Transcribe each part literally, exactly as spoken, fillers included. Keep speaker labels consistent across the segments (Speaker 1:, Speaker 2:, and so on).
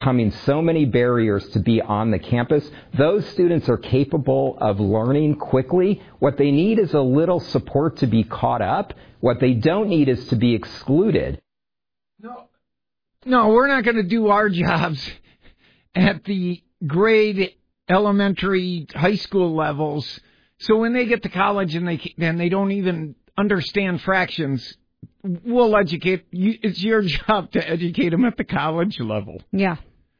Speaker 1: overcoming so many barriers to be on the campus. Those students are capable of learning quickly. What they need is a little support to be caught up. What they don't need is to be excluded.
Speaker 2: No, no, we're not going to do our jobs at the grade, elementary, high school levels. So when they get to college and they and they don't even understand fractions, we'll educate you. It's your job to educate them at the college level.
Speaker 3: Yeah.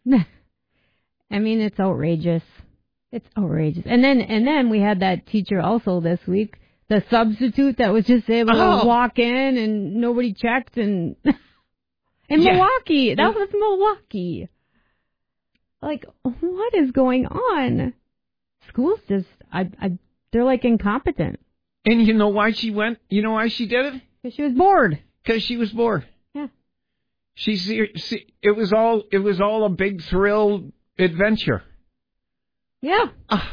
Speaker 3: I mean, it's outrageous. It's outrageous. And then and then we had that teacher also this week, the substitute that was just able to
Speaker 2: Oh.
Speaker 3: walk in and nobody checked. And in
Speaker 2: Yeah.
Speaker 3: Milwaukee, that was Milwaukee. Like, what is going on? Schools just, I, I, they're like incompetent.
Speaker 2: And you know why she went? You know why she did it?
Speaker 3: Because she was bored.
Speaker 2: Because she was bored.
Speaker 3: Yeah.
Speaker 2: She, she, it was all, it was all a big thrill adventure.
Speaker 3: Yeah.
Speaker 2: Ah.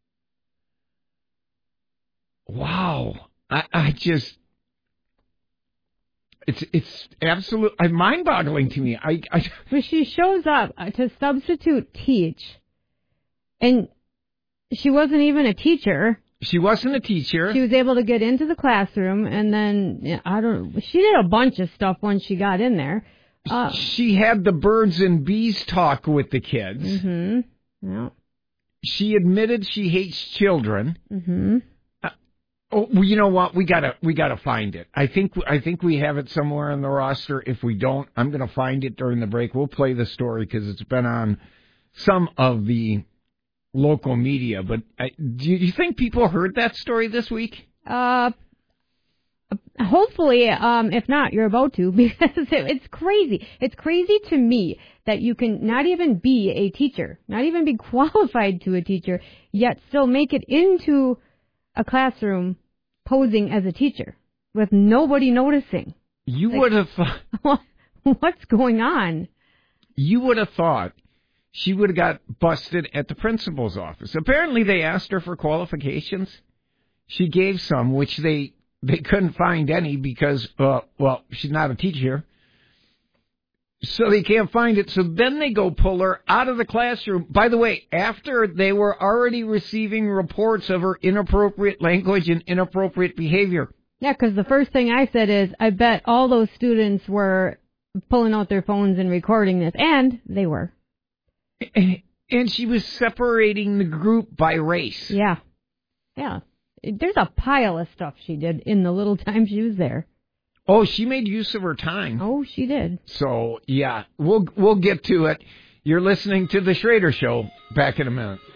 Speaker 2: Wow. I, I just, it's, it's absolutely mind-boggling to me. I, I,
Speaker 3: But she shows up to substitute teach, and she wasn't even a teacher.
Speaker 2: she wasn't a teacher.
Speaker 3: She was able to get into the classroom, and then yeah, I don't. She did a bunch of stuff once she got in there. Uh,
Speaker 2: She had the birds and bees talk with the kids.
Speaker 3: mm-hmm. Yeah.
Speaker 2: She admitted she hates children.
Speaker 3: Mm-hmm.
Speaker 2: Uh, oh, well, you know what? We gotta we gotta find it. I think I think we have it somewhere on the roster. If we don't, I'm gonna find it during the break. We'll play the story because it's been on some of the local media. But I, do you think people heard that story this week?
Speaker 3: Uh, hopefully, um, if not, you're about to, because it, it's crazy. It's crazy to me that you can not even be a teacher, not even be qualified to a teacher, yet still make it into a classroom posing as a teacher with nobody noticing.
Speaker 2: You
Speaker 3: Like-
Speaker 2: would have thought.
Speaker 3: What's going on?
Speaker 2: You would have thought she would have got busted at the principal's office. Apparently, they asked her for qualifications. She gave some, which they they couldn't find any because, uh, well, she's not a teacher. So they can't find it. So then they go pull her out of the classroom. By the way, after they were already receiving reports of her inappropriate language and inappropriate behavior.
Speaker 3: Yeah, because the first thing I said is, I bet all those students were pulling out their phones and recording this, and they were.
Speaker 2: And she was separating the group by race.
Speaker 3: Yeah. Yeah. There's a pile of stuff she did in the little time she was there.
Speaker 2: Oh, she made use of her time.
Speaker 3: Oh, she did.
Speaker 2: So, yeah, we'll we'll get to it. You're listening to The Schrader Show. Back in a minute.